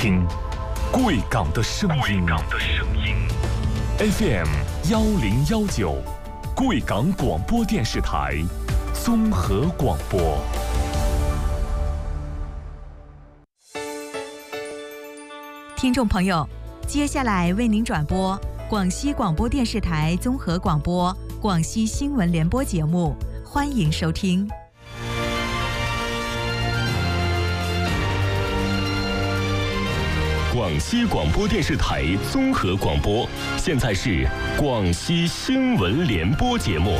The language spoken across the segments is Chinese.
听贵港的声音。FM 1019，贵港广播电视台综合广播。 听众朋友，接下来为您转播广西广播电视台综合广播广西新闻联播节目，欢迎收听。 广西广播电视台综合广播，现在是广西新闻联播节目。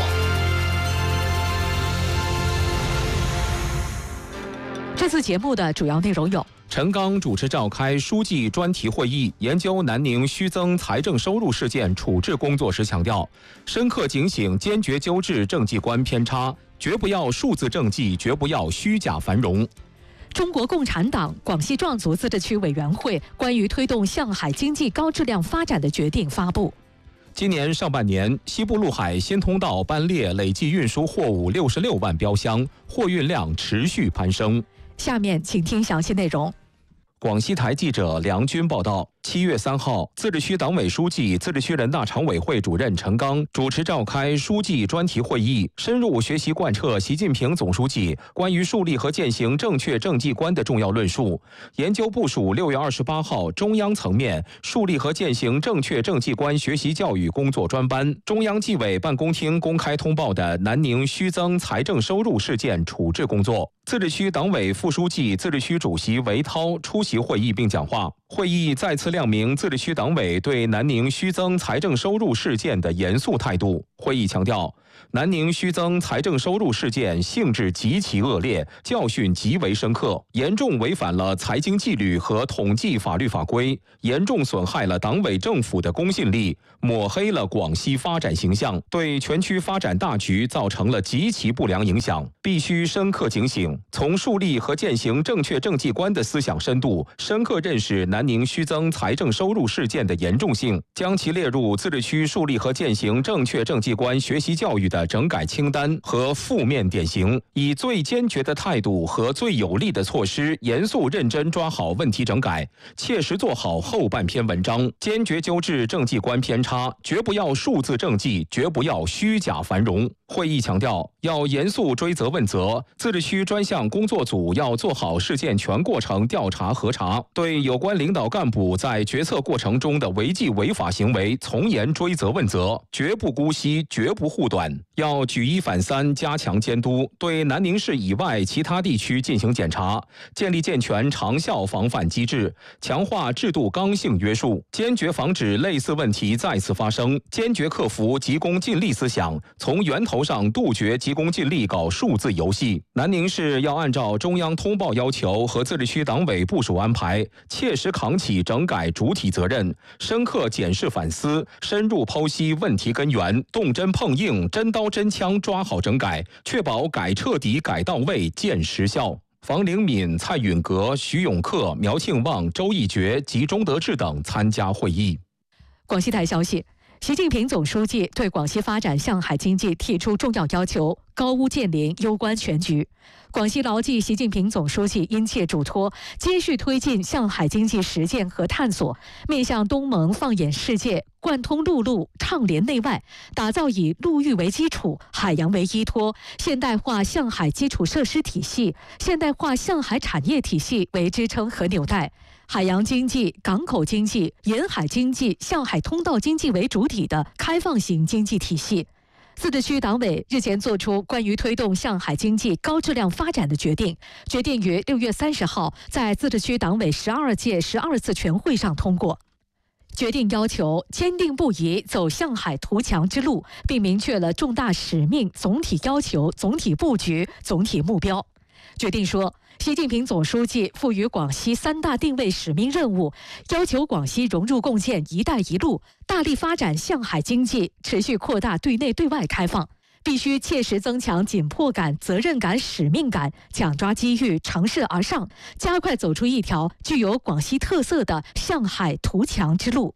这次节目的主要内容有： 陈刚主持召开书记专题会议，研究南宁虚增财政收入事件处置工作时强调，深刻警醒，坚决纠治政绩观偏差，绝不要数字政绩，绝不要虚假繁荣。 中国共产党广西壮族自治区委员会关于推动向海经济高质量发展的决定发布。 今年上半年，西部陆海新通道班列累计运输货物66万标箱，货运量持续攀升。 下面请听详细内容。 广西台记者梁军报道，7月3号，自治区党委书记、自治区人大常委会主任陈刚主持召开书记专题会议，深入学习贯彻习近平总书记关于树立和践行正确政绩观的重要论述，研究部署6月28号中央层面树立和践行正确政绩观学习教育工作专班中央纪委办公厅公开通报的南宁虚增财政收入事件处置工作。自治区党委副书记、自治区主席韦涛出席会议并讲话。会议再次亮明自治区党委对南宁虚增财政收入事件的严肃态度。会议强调，南宁虚增财政收入事件性质极其恶劣，教训极为深刻，严重违反了财经纪律和统计法律法规，严重损害了党委政府的公信力，抹黑了广西发展形象，对全区发展大局造成了极其不良影响。必须深刻警醒，从树立和践行正确政绩观的思想深度，深刻认识南宁虚增财政收入事件的严重性，将其列入自治区树立和践行正确政绩观学习教育的整改清单和负面典型，以最坚决的态度和最有力的措施，严肃认真抓好问题整改，切实做好后半篇文章，坚决纠治政绩观偏差，绝不要数字政绩，绝不要虚假繁荣。会议强调，要严肃追责问责，自治区专项工作组要做好事件全过程调查核查，对有关领导干部在决策过程中的违纪违法行为从严追责问责，绝不姑息，绝不护短。要举一反三，加强监督，对南宁市以外其他地区进行检查，建立健全长效防范机制，强化制度刚性约束，坚决防止类似问题再次发生，坚决克服急功近利思想，从源头上杜绝急功近利搞数字游戏。南宁市要按照中央通报要求和自治区党委部署安排，切实扛起整改主体责任，深刻检视反思，深入剖析问题根源，动真碰硬，真刀真枪抓好整改，确保改彻底、改到位、见实效。房灵敏、蔡允格、徐永克、苗庆旺、周义觉及钟德志等参加会议。 广西台消息，习近平总书记对广西发展向海经济提出重要要求，高屋建瓴，攸关全局。广西牢记习近平总书记殷切嘱托，继续推进向海经济实践和探索，面向东盟放眼世界，贯通陆路，畅联内外，打造以陆域为基础、海洋为依托，现代化向海基础设施体系、现代化向海产业体系为支撑和纽带，海洋经济、港口经济、沿海经济、向海通道经济为主体的开放型经济体系。自治区党委日前作出关于推动向海经济高质量发展的决定，决定于6月30号在自治区党委12届12次全会上通过。决定要求坚定不移走向海图强之路，并明确了重大使命、总体要求、总体布局、总体目标。决定说，习近平总书记赋予广西3大定位使命任务，要求广西融入共建“一带一路”，大力发展向海经济，持续扩大对内对外开放，必须切实增强紧迫感、责任感、使命感，抢抓机遇，乘势而上，加快走出一条具有广西特色的向海图强之路。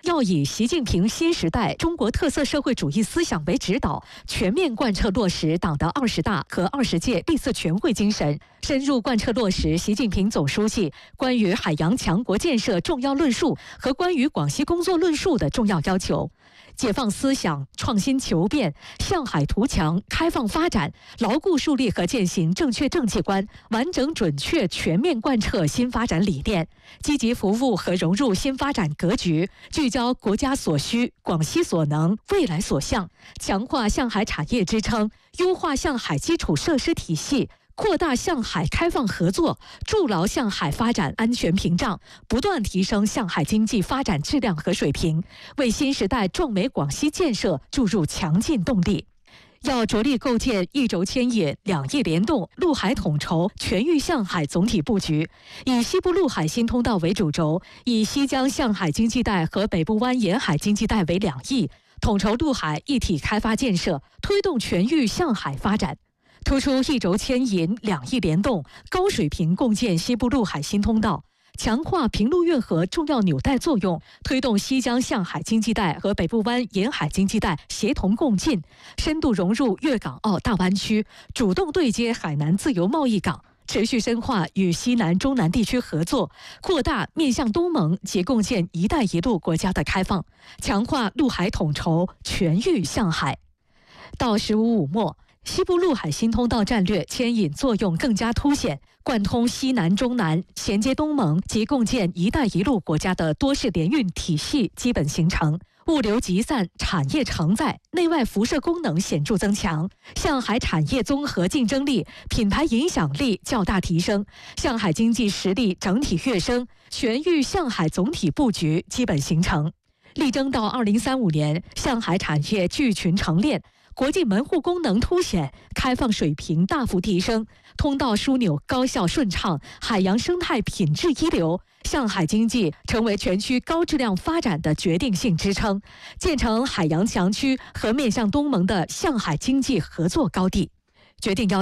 要以习近平新时代中国特色社会主义思想为指导，全面贯彻落实党的20大和20届历次全会精神，深入贯彻落实习近平总书记关于海洋强国建设重要论述和关于广西工作论述的重要要求。解放思想，创新求变，向海图强，开放发展，牢固树立和践行正确政绩观，完整准确全面贯彻新发展理念，积极服务和融入新发展格局，聚焦国家所需、广西所能、未来所向，强化向海产业支撑，优化向海基础设施体系，扩大向海开放合作，筑牢向海发展安全屏障，不断提升向海经济发展质量和水平，为新时代壮美广西建设注入强劲动力。要着力构建一轴牵引、两翼联动、陆海统筹、全域向海总体布局，以西部陆海新通道为主轴，以西江向海经济带和北部湾沿海经济带为两翼，统筹陆海一体开发建设，推动全域向海发展。突出一轴牵引、两翼联动，高水平共建西部陆海新通道，强化平陆运河重要纽带作用，推动西江向海经济带和北部湾沿海经济带协同共进，深度融入粤港澳大湾区，主动对接海南自由贸易港，持续深化与西南、中南地区合作，扩大面向东盟及共建“一带一路”国家的开放，强化陆海统筹，全域向海。到15/5末，西部陆海新通道战略牵引作用更加凸显，贯通西南、中南，衔接东盟及共建“一带一路”国家的多式联运体系基本形成，物流集散、产业承载、内外辐射功能显著增强，向海产业综合竞争力、品牌影响力较大提升，向海经济实力整体跃升，全域向海总体布局基本形成。力争到2035年，向海产业聚群成链，国际门户功能凸显，开放水平大幅提升，通道枢纽高效顺畅，海洋生态品质一流，向海经济成为全区高质量发展的决定性支撑，建成海洋强区和面向东盟的向海经济合作高地。决定要